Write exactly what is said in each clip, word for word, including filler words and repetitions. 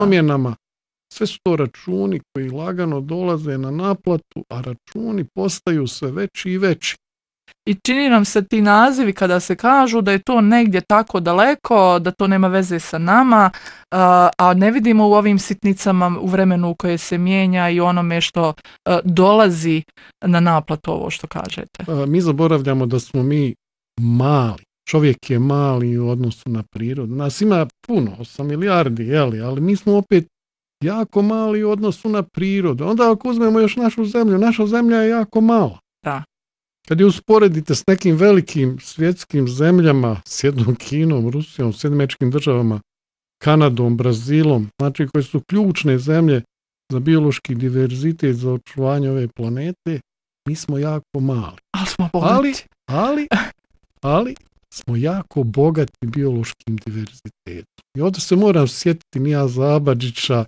promjenama. Sve su to računi koji lagano dolaze na naplatu, a računi postaju sve veći i veći. I čini nam se ti nazivi kada se kažu da je to negdje tako daleko, da to nema veze sa nama, a ne vidimo u ovim sitnicama u vremenu u koje se mijenja i onome što dolazi na naplatu, ovo što kažete. Mi zaboravljamo da smo mi mali. Čovjek je mali u odnosu na prirodu. Nas ima puno, osam milijardi, jeli, ali mi smo opet jako mali u odnosu na prirodu. Onda ako uzmemo još našu zemlju, naša zemlja je jako mala. Da. Kad je usporedite s nekim velikim svjetskim zemljama, s jednom Kinom, Rusijom, Sjedinjenim Američkim Državama, Kanadom, Brazilom, znači koje su ključne zemlje za biološki diverzitet, za očuvanje ove planete, mi smo jako mali. Ali smo bogati. Ali, ali, ali smo jako bogati biološkim diverzitetom. I ovdje se moram sjetiti Nijaza Abadžića,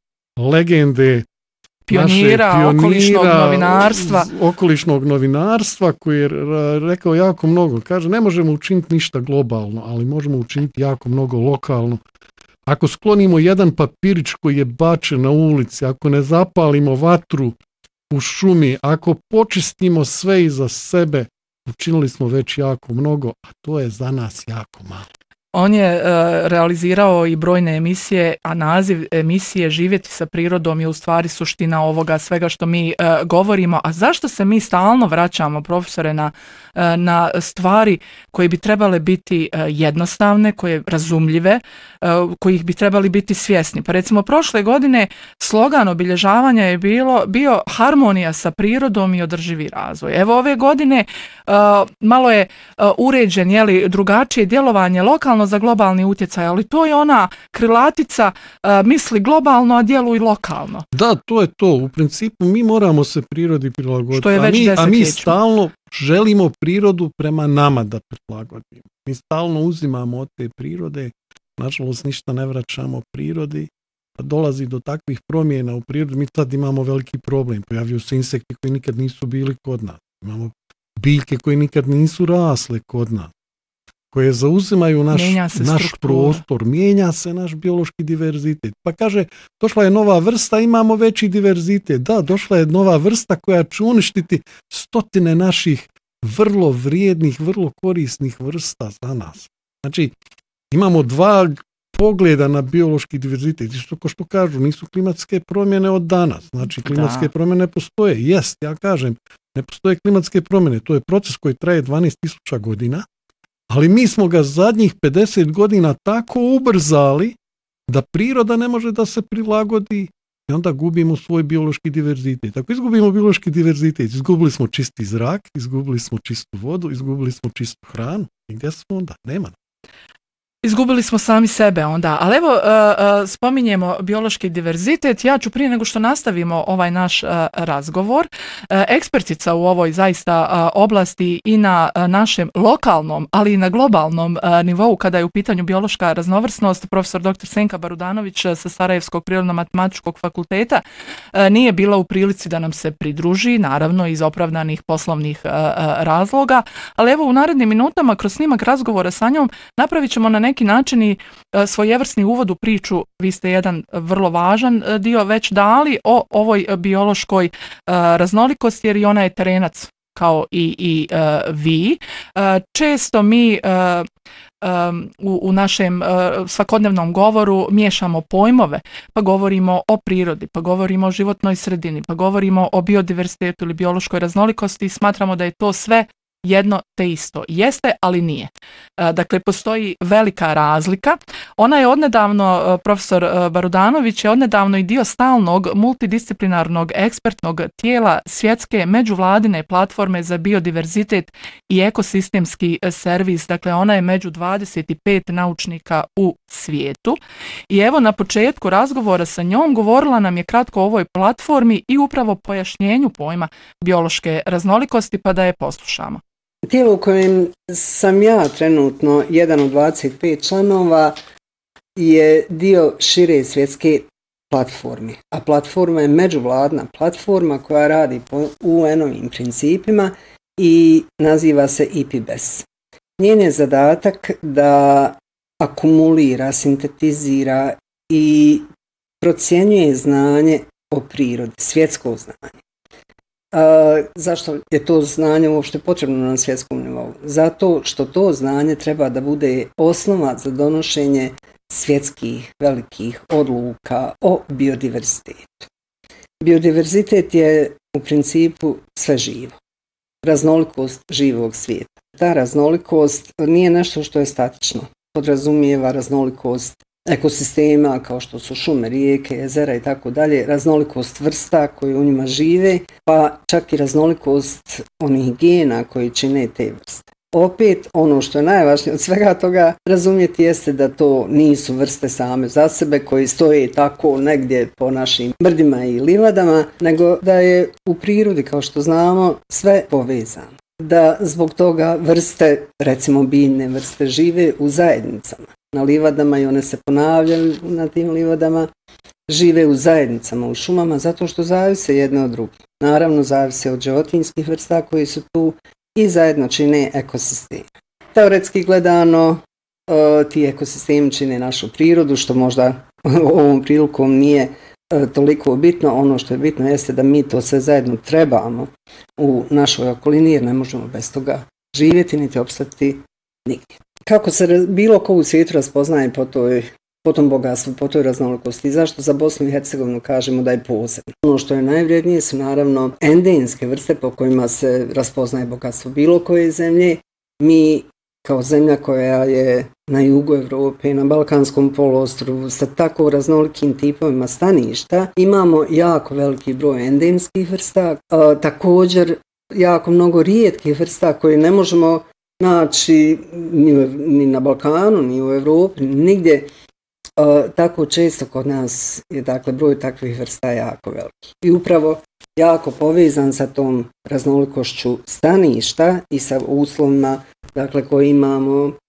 legende Pionira, pionira okolišnog novinarstva. okolišnog novinarstva koji je rekao jako mnogo. Kaže, ne možemo učiniti ništa globalno, ali možemo učiniti jako mnogo lokalno. Ako sklonimo jedan papirić koji je bačen na ulici, ako ne zapalimo vatru u šumi, ako počistimo sve iza sebe, učinili smo već jako mnogo, a to je za nas jako malo. On je uh, realizirao i brojne emisije, a naziv emisije Živjeti sa prirodom je u stvari suština ovoga svega što mi uh, govorimo. A zašto se mi stalno vraćamo, profesore, na, uh, na stvari koje bi trebale biti uh, jednostavne, koje razumljive, uh, kojih bi trebali biti svjesni? Pa recimo prošle godine slogan obilježavanja je bilo, bio harmonija sa prirodom i održivi razvoj. Evo ove godine uh, malo je uh, uređen, jeli, drugačije djelovanje lokalno za globalni utjecaj, ali to je ona krilatica uh, misli globalno, a djeluj lokalno. Da, to je to. U principu mi moramo se prirodi prilagoditi. Što je već a, mi, a mi desetljećima. stalno želimo prirodu prema nama da prilagodimo. Mi stalno uzimamo od te prirode, nažalost ništa ne vraćamo prirodi, pa dolazi do takvih promjena u prirodi. Mi tad imamo veliki problem. Pojavljuju se insekti koji nikad nisu bili kod nas. Imamo biljke koje nikad nisu rasle kod nas, koje zauzimaju naš, naš prostor, mijenja se naš biološki diverzitet. Pa kaže, došla je nova vrsta, imamo veći diverzitet. Da, došla je nova vrsta koja će uništiti stotine naših vrlo vrijednih, vrlo korisnih vrsta za nas. Znači, imamo dva pogleda na biološki diverzitet. Isto ko što kažu, nisu klimatske promjene od danas. Znači, klimatske da. promjene postoje. Jest, ja kažem, ne postoje klimatske promjene. To je proces koji traje dvanaest tisuća godina. Ali mi smo ga zadnjih pedeset godina tako ubrzali da priroda ne može da se prilagodi i onda gubimo svoj biološki diverzitet. Ako izgubimo biološki diverzitet, izgubili smo čisti zrak, izgubili smo čistu vodu, izgubili smo čistu hranu. I gdje smo onda? Nema. Izgubili smo sami sebe onda, ali evo uh, uh, spominjemo biološki diverzitet. Ja ću prije nego što nastavimo ovaj naš uh, razgovor, uh, ekspertica u ovoj zaista uh, oblasti i na uh, našem lokalnom, ali i na globalnom uh, nivou kada je u pitanju biološka raznovrsnost, profesor doktor Senka Barudanović uh, sa Sarajevskog prirodno-matematičkog fakulteta uh, nije bila u prilici da nam se pridruži, naravno iz opravdanih poslovnih uh, uh, razloga, ali evo u narednim minutama kroz snimak razgovora sa njom napravit ćemo na neki način i svojevrsni uvod u priču. Vi ste jedan vrlo važan dio već dali o ovoj biološkoj raznolikosti, jer i ona je terenac kao i, i uh, vi. Uh, često mi uh, um, u, u našem uh, svakodnevnom govoru miješamo pojmove, pa govorimo o prirodi, pa govorimo o životnoj sredini, pa govorimo o biodiverzitetu ili biološkoj raznolikosti i smatramo da je to sve jedno te isto. Jeste, ali nije. Dakle, postoji velika razlika. Ona je odnedavno, profesor Barudanović je odnedavno i dio stalnog multidisciplinarnog ekspertnog tijela Svjetske međuvladine platforme za biodiverzitet i ekosistemski servis. Dakle, ona je među dvadeset pet naučnika u svijetu. I evo na početku razgovora sa njom govorila nam je kratko o ovoj platformi i upravo pojašnjenju pojma biološke raznolikosti, pa da je poslušamo. Tijelo u kojem sam ja trenutno jedan od dvadeset pet članova je dio šire svjetske platforme. A platforma je međuvladna platforma koja radi po U N-ovim principima i naziva se I P B E S. Njen je zadatak da akumulira, sintetizira i procjenjuje znanje o prirodi, svjetsko znanje. A, zašto je to znanje uopšte potrebno na svjetskom nivou? Zato što to znanje treba da bude osnova za donošenje svjetskih velikih odluka o biodiverzitetu. Biodiverzitet je u principu sve živo, raznolikost živog svijeta. Ta raznolikost nije nešto što je statično, podrazumijeva raznolikost ekosistema kao što su šume, rijeke, jezera i tako dalje, raznolikost vrsta koje u njima žive, pa čak i raznolikost onih gena koji čine te vrste. Opet, ono što je najvažnije od svega toga razumjeti jeste da to nisu vrste same za sebe koji stoje tako negdje po našim brdima i livadama, nego da je u prirodi, kao što znamo, sve povezano. Da zbog toga vrste, recimo biljne vrste, žive u zajednicama. Na livadama i one se ponavljaju na tim livadama, žive u zajednicama, u šumama, zato što zavise jedne od drugih. Naravno, zavise od životinjskih vrsta koji su tu i zajedno čine ekosisteme. Teoretski gledano, ti ekosistemi čine našu prirodu, što možda ovom prilikom nije toliko bitno. Ono što je bitno jeste da mi to sve zajedno trebamo u našoj okolini, jer ne možemo bez toga živjeti niti opstati nigdje. Kako se bilo ko u svijetu raspoznaje po toj po tom bogatstvu, po toj raznolikosti. Zašto za Bosnu i Hercegovinu kažemo da je posebno? Ono što je najvrijednije su naravno endemske vrste po kojima se raspoznaje bogatstvo bilo koje zemlje. Mi kao zemlja koja je na jugu Europe, na Balkanskom poluostrvu sa tako raznolikim tipovima staništa, imamo jako veliki broj endemskih vrsta, a, također jako mnogo rijetkih vrsta koje ne možemo naći ni, ni na Balkanu, ni u Europi, nigdje. Uh, tako često kod nas je dakle broj takvih vrsta jako veliki. I upravo jako povezan sa tom raznolikošću staništa i sa uslovima dakle koje imamo uh,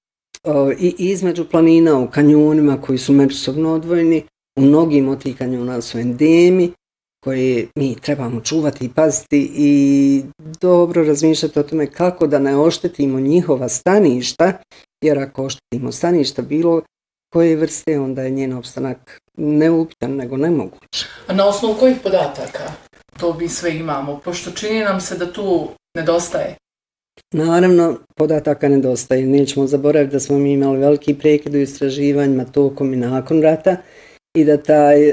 i između planina u kanjonima koji su međusobno odvojeni. U mnogim od tih kanjona su endemi koje mi trebamo čuvati i paziti i dobro razmišljati o tome kako da ne oštetimo njihova staništa, jer ako oštetimo staništa bilo koje vrste, onda je njen opstanak ne upitan, nego nemoguć. A na osnovu kojih podataka to mi sve imamo? Pošto čini nam se da tu nedostaje. Naravno, podataka nedostaje. Nećemo zaboraviti da smo mi imali veliki prekid u istraživanjima tokom i nakon rata i da taj uh,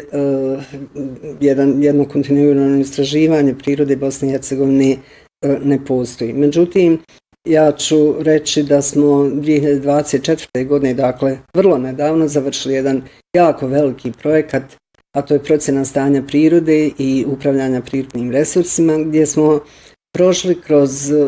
jedan, jedno kontinuirano istraživanje prirode Bosne i Hercegovine uh, ne postoji. Međutim, ja ću reći da smo dvije hiljade dvadeset četvrte. godine, dakle vrlo nedavno, završili jedan jako veliki projekat, a to je procjena stanja prirode i upravljanja prirodnim resursima, gdje smo prošli kroz uh,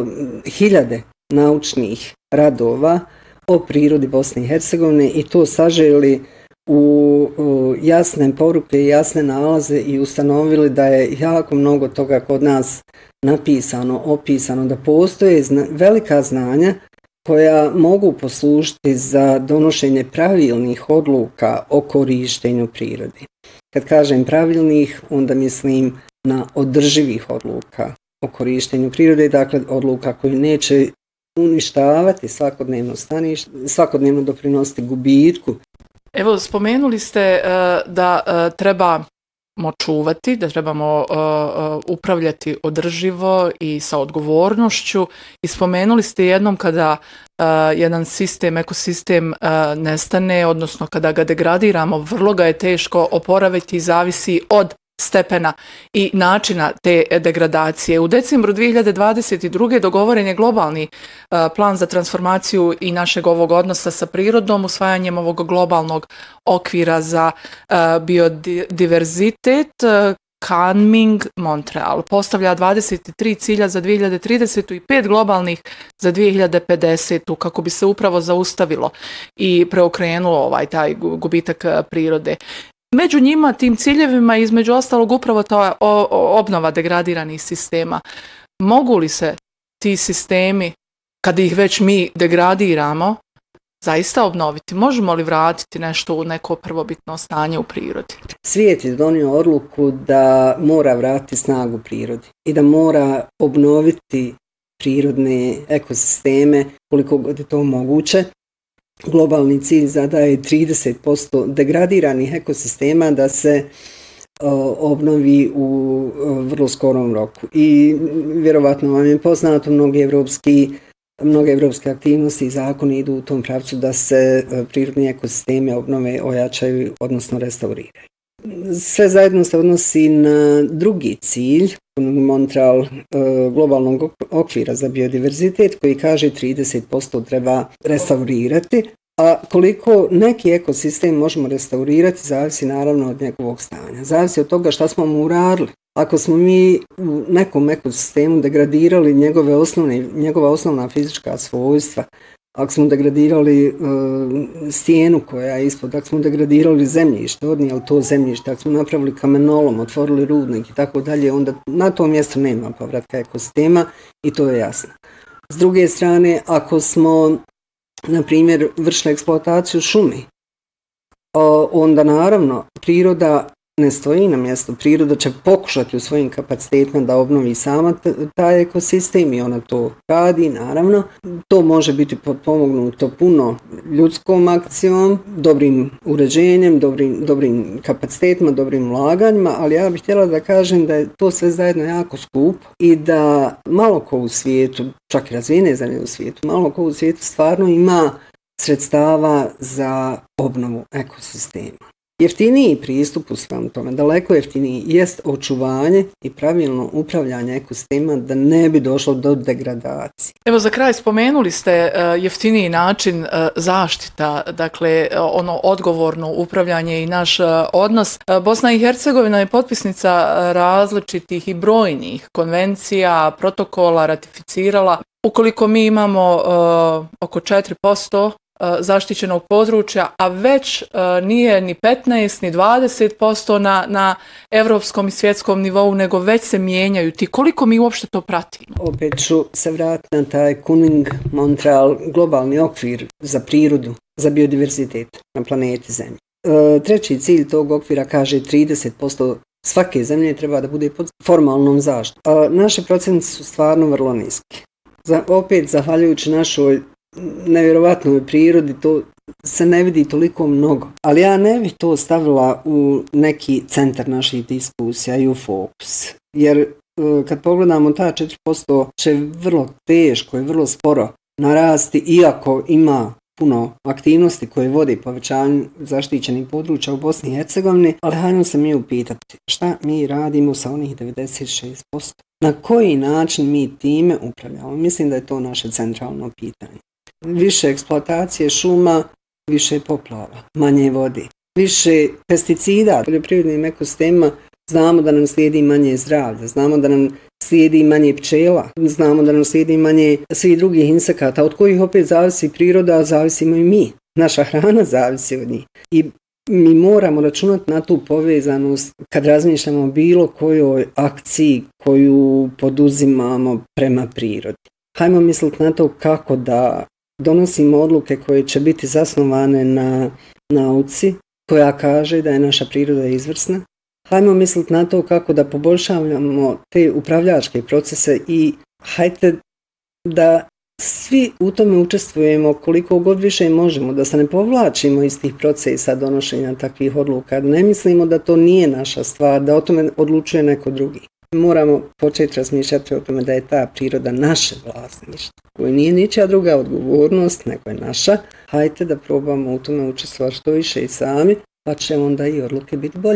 hiljade naučnih radova o prirodi Bosne i Hercegovine i to saželi u uh, jasne poruke i jasne nalaze i ustanovili da je jako mnogo toga kod nas napisano, opisano, da postoje zna, velika znanja koja mogu poslužiti za donošenje pravilnih odluka o korištenju prirode. Kad kažem pravilnih, onda mislim na održivih odluka o korištenju prirode, dakle odluka koje neće uništavati svakodnevno stanište, svakodnevno doprinositi gubitku. Evo, spomenuli ste uh, da uh, treba čuvati, da trebamo uh, uh, upravljati održivo i sa odgovornošću i spomenuli ste jednom kada uh, jedan sistem, ekosistem uh, nestane, odnosno kada ga degradiramo, vrlo ga je teško oporaviti i zavisi od stepena i načina te degradacije. U decembru dvije hiljade dvadeset druge. dogovoren je globalni uh, plan za transformaciju i našeg ovog odnosa sa prirodom, usvajanjem ovog globalnog okvira za uh, biodiverzitet. Uh, Kunming Montreal postavlja dvadeset tri cilja za dvije hiljade tridesetu. i pet globalnih za dvije hiljade pedesetu. kako bi se upravo zaustavilo i preokrenulo ovaj taj gubitak prirode. Među njima, tim ciljevima, između ostalog upravo ta obnova degradiranih sistema. Mogu li se ti sistemi, kada ih već mi degradiramo, zaista obnoviti? Možemo li vratiti nešto u neko prvobitno stanje u prirodi? Svijet je donio odluku da mora vratiti snagu prirodi i da mora obnoviti prirodne ekosisteme koliko god je to moguće. globalni cilj zadaje trideset posto degradiranih ekosistema da se obnovi u vrlo skorom roku. I vjerovatno vam je poznato, mnogi evropski Mnoge evropske aktivnosti i zakoni idu u tom pravcu da se prirodni ekosisteme obnove, ojačaju, odnosno restauriraju. Sve zajedno se odnosi na drugi cilj Montreal globalnog okvira za biodiverzitet koji kaže trideset posto treba restaurirati, a koliko neki ekosistem možemo restaurirati zavisi naravno od njegovog stanja. Zavisi od toga šta smo mu uradili. Ako smo mi u nekom ekosistemu degradirali njegove osnovne, njegova osnovna fizička svojstva, ako smo degradirali e, stijenu koja je ispod, ako smo degradirali zemljište, odnijeli to zemljište, ako smo napravili kamenolom, otvorili rudnik i tako dalje, onda na tom mjestu nema povratka ekosistema i to je jasno. S druge strane, ako smo, na primjer, vršili eksploataciju šumi, onda naravno priroda ne stoji na mjestu. Priroda će pokušati u svojim kapacitetima da obnovi sama taj ekosistem i ona to radi, naravno. To može biti pomognuto puno ljudskom akcijom, dobrim uređenjem, dobrim, dobrim kapacitetima, dobrim ulaganjima, ali ja bih htjela da kažem da je to sve zajedno jako skupo i da malo ko u svijetu, čak i razvijene zemlje u svijetu, malo ko u svijetu stvarno ima sredstava za obnovu ekosistema. Jeftiniji pristup u svom tome, daleko jeftiniji, jest očuvanje i pravilno upravljanje ekosistema da ne bi došlo do degradacije. Evo za kraj spomenuli ste uh, jeftiniji način uh, zaštita, dakle uh, ono odgovorno upravljanje i naš uh, odnos. Uh, Bosna i Hercegovina je potpisnica uh, različitih i brojnih konvencija, protokola, ratificirala. Ukoliko mi imamo uh, oko četiri posto zaštićenog područja, a već uh, nije ni petnaest ni dvadeset posto na, na evropskom i svjetskom nivou, nego već se mijenjaju ti. Koliko mi uopšte to pratimo? Opet ću se vratiti na taj Kunming Montreal globalni okvir za prirodu, za biodiverzitet na planeti Zemlji. Uh, treći cilj tog okvira kaže trideset posto svake zemlje treba da bude pod formalnom zaštitom. Uh, naše procenti su stvarno vrlo niski. Za, opet, zahvaljujući našoj nevjerovatnoj prirodi, to se ne vidi toliko mnogo. Ali ja ne bih to stavila u neki centar naših diskusija i u fokus. Jer kad pogledamo ta četiri posto će vrlo teško i vrlo sporo narasti, iako ima puno aktivnosti koje vodi povećanju zaštićenih područja u Bosni i Hercegovini, ali hajmo se mi upitati šta mi radimo sa onih devedeset šest posto. Na koji način mi time upravljamo? Mislim da je to naše centralno pitanje. Više eksploatacije šuma, više poplava, manje vode, više pesticida. Poljoprivrednim ekosistemima znamo da nam slijedi manje zdravlja, znamo da nam slijedi manje pčela, znamo da nam slijedi manje svih drugih insekata, od kojih opet zavisi priroda, zavisimo i mi. Naša hrana zavisi od njih. I mi moramo računati na tu povezanost kad razmišljamo o bilo kojoj akciji koju poduzimamo prema prirodi. Hajmo misliti na to kako da donosimo odluke koje će biti zasnovane na nauci koja kaže da je naša priroda izvrsna. Hajmo misliti na to kako da poboljšavamo te upravljačke procese i hajte da svi u tome učestvujemo koliko god više možemo, da se ne povlačimo iz tih procesa donošenja takvih odluka. Ne mislimo da to nije naša stvar, da o tome odlučuje neko drugi. Moramo početi razmišljati o tome da je ta priroda naše vlasništvo, koje nije ničija druga odgovornost, nego je naša. Hajte da probamo u tome učestvovati što više i sami, pa će onda i odluke biti bolje.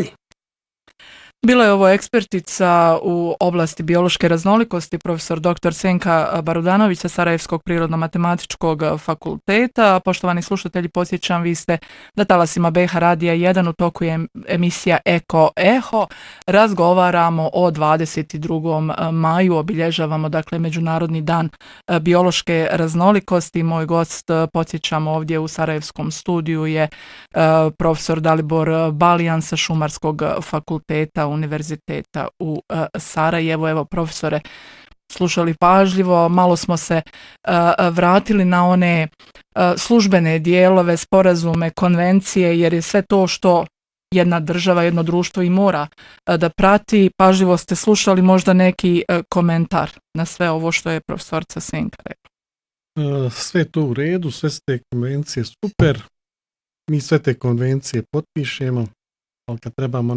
Bila je ovo ekspertica u oblasti biološke raznolikosti, profesor doktor Senka Barudanović sa Sarajevskog prirodno-matematičkog fakulteta. Poštovani slušatelji, podsjećam, vi ste na talasima B H Radija jedan, u toku je emisija Eko Eho. Razgovaramo o dvadeset drugom maju, obilježavamo dakle Međunarodni dan biološke raznolikosti. Moj gost, podsjećam, ovdje u Sarajevskom studiju je profesor Dalibor Balijan sa Šumarskog fakulteta Univerziteta u uh, Sarajevu. Evo, profesore, slušali pažljivo, malo smo se uh, vratili na one uh, službene dijelove, sporazume, konvencije, jer je sve to što jedna država, jedno društvo i mora uh, da prati. Pažljivo ste slušali, možda neki uh, komentar na sve ovo što je profesorca Senka rekla. sve to u redu, sve su te konvencije super, mi sve te konvencije potpišemo, ali kad trebamo